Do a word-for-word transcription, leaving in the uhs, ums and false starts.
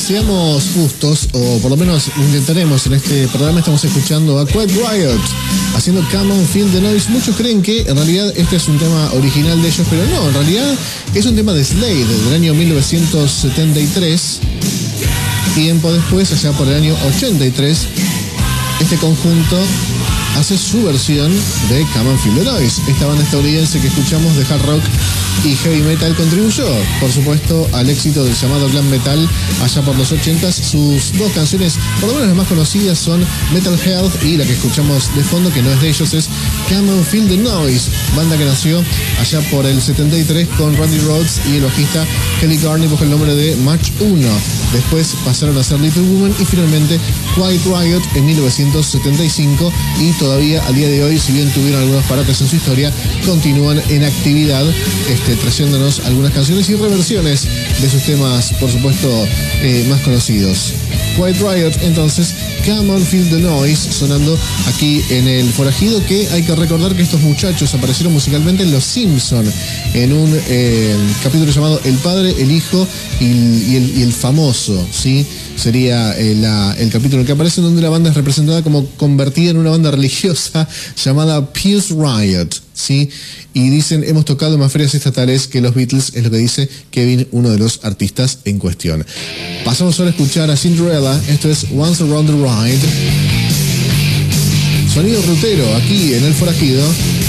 seamos justos, o por lo menos intentaremos en este programa, estamos escuchando a Quiet Riot haciendo Come On Feel the Noise. Muchos creen que en realidad este es un tema original de ellos, pero no, en realidad es un tema de Slade del año mil novecientos setenta y tres. Tiempo después, allá por el año ochenta y tres, este conjunto hace su versión de Come On Feel the Noise. Esta banda estadounidense que escuchamos de hard rock y heavy metal contribuyó, por supuesto, al éxito del llamado glam metal allá por los ochentas. Sus dos canciones, por lo menos las más conocidas, son Metal Health y la que escuchamos de fondo, que no es de ellos, es Come On Feel the Noise, banda que nació allá por el setenta y tres con Randy Rhoads y el bajista Kelly Garney bajo el nombre de March uno. Después pasaron a ser Little Woman y finalmente Quiet Riot en mil novecientos setenta y cinco, y todavía al día de hoy, si bien tuvieron algunos parotes en su historia, continúan en actividad, este, trayéndonos algunas canciones y reversiones de sus temas, por supuesto, eh, más conocidos. Quiet Riot, entonces, Come On Feel the Noise, sonando aquí en El Forajido, que hay que recordar que estos muchachos aparecieron musicalmente en Los Simpson, en un eh, capítulo llamado El Padre, el Hijo y, y, el, y el Famoso, ¿sí? Sería eh, la, el capítulo en el que aparecen, donde la banda es representada como convertida en una banda religiosa llamada Peace Riot, ¿sí? Y dicen, hemos tocado en más ferias estatales que los Beatles, es lo que dice Kevin, uno de los artistas en cuestión. Pasamos ahora a escuchar a Cinderella, esto es Once Around the Ride. Sonido rutero aquí en El Forajido.